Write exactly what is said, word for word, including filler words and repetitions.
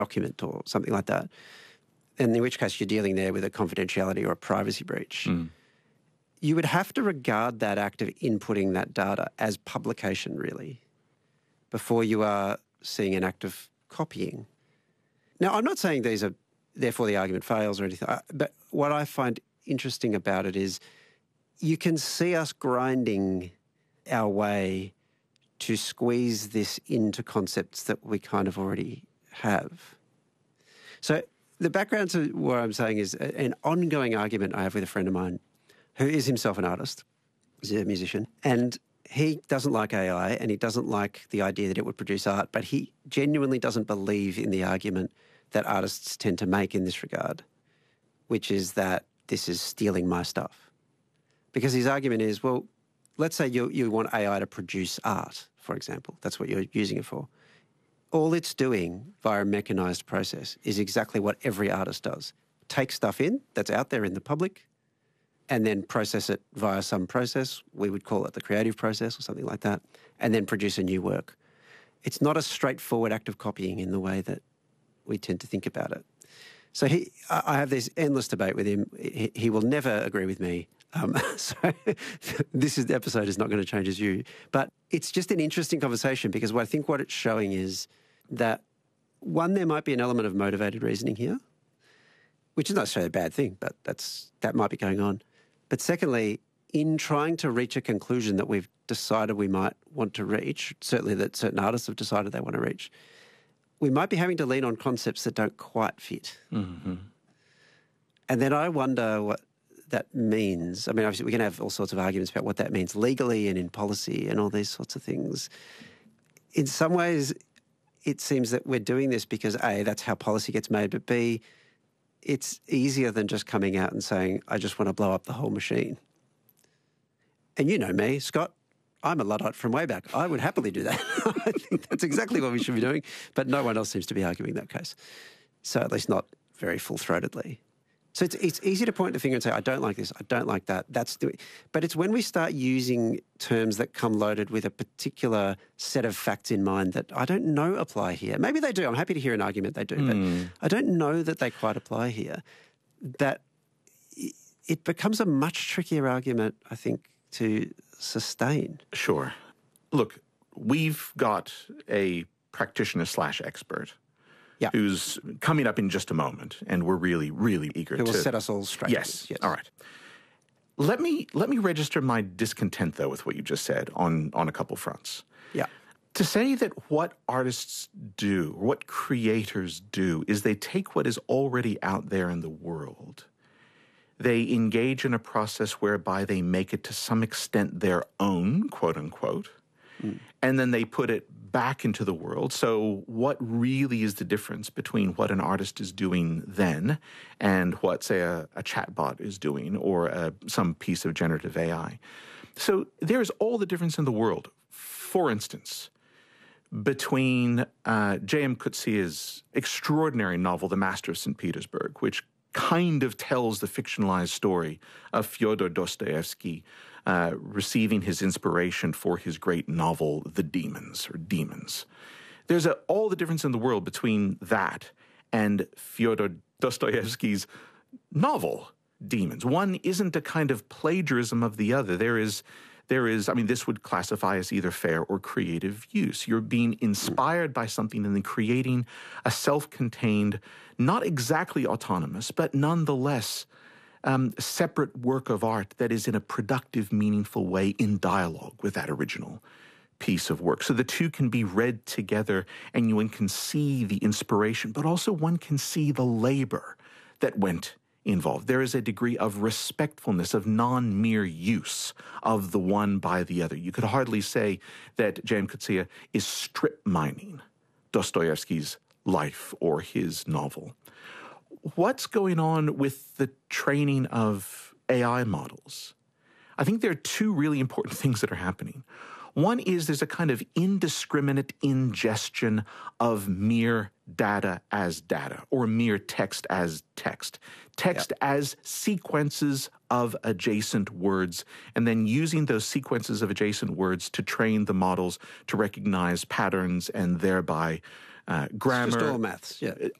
document or something like that, and in which case you're dealing there with a confidentiality or a privacy breach, mm. you would have to regard that act of inputting that data as publication, really, before you are seeing an act of copying. Now, I'm not saying these are, therefore the argument fails or anything, but what I find interesting about it is you can see us grinding our way to squeeze this into concepts that we kind of already have. So the background to what I'm saying is an ongoing argument I have with a friend of mine who is himself an artist, he's a musician, and he doesn't like A I and he doesn't like the idea that it would produce art, but he genuinely doesn't believe in the argument that artists tend to make in this regard, which is that this is stealing my stuff. Because his argument is, well, let's say you, you want A I to produce art, for example. That's what you're using it for. All it's doing via a mechanised process is exactly what every artist does. Take stuff in that's out there in the public and then process it via some process. We would call it the creative process or something like that, and then produce a new work. It's not a straightforward act of copying in the way that we tend to think about it. So he, I have this endless debate with him. He, he will never agree with me. Um, so this is, the episode is not going to change his view. But it's just an interesting conversation because what I think what it's showing is that, one, there might be an element of motivated reasoning here, which is not necessarily a bad thing, but that's that might be going on. But secondly, in trying to reach a conclusion that we've decided we might want to reach, certainly that certain artists have decided they want to reach, we might be having to lean on concepts that don't quite fit. Mm-hmm. And then I wonder what that means. I mean, obviously we can have all sorts of arguments about what that means legally and in policy and all these sorts of things. In some ways, it seems that we're doing this because A, that's how policy gets made, but B, it's easier than just coming out and saying, I just want to blow up the whole machine. And you know me, Scott, I'm a Luddite from way back. I would happily do that. I think that's exactly what we should be doing, but no one else seems to be arguing that case. So at least not very full-throatedly. So it's it's easy to point the finger and say, I don't like this, I don't like that, that's doing. But it's when we start using terms that come loaded with a particular set of facts in mind that I don't know apply here. Maybe they do. I'm happy to hear an argument they do, mm. but I don't know that they quite apply here. That it becomes a much trickier argument, I think, to sustain. Sure. Look, we've got a practitioner slash expert Yeah. who's coming up in just a moment, and we're really, really eager Who to... will set us all straight. Yes. yes. All right. Let me let me register my discontent, though, with what you just said on, on a couple fronts. Yeah. To say that what artists do, or what creators do, is they take what is already out there in the world, they engage in a process whereby they make it to some extent their own, quote unquote, mm. and then they put it back into the world. So what really is the difference between what an artist is doing then and what, say, a, a chatbot is doing or a, some piece of generative A I? So there is all the difference in the world. For instance, between uh, J M Coetzee's extraordinary novel, The Master of Saint Petersburg, which kind of tells the fictionalized story of Fyodor Dostoevsky uh, receiving his inspiration for his great novel, The Demons, or Demons. There's a, all the difference in the world between that and Fyodor Dostoevsky's novel, Demons. One isn't a kind of plagiarism of the other. There is, there is, I mean, this would classify as either fair or creative use. You're being inspired by something and then creating a self-contained, not exactly autonomous, but nonetheless um, separate work of art that is in a productive, meaningful way in dialogue with that original piece of work. So the two can be read together and one can see the inspiration, but also one can see the labor that went involved. There is a degree of respectfulness, of non-mere use of the one by the other. You could hardly say that J M Coetzee is strip mining Dostoevsky's life or his novel. What's going on with the training of A I models? I think there are two really important things that are happening. One is there's a kind of indiscriminate ingestion of mere data as data, or mere text as text. Text yep. as sequences of adjacent words, and then using those sequences of adjacent words to train the models to recognize patterns and thereby uh, grammar. Just all maths, yeah.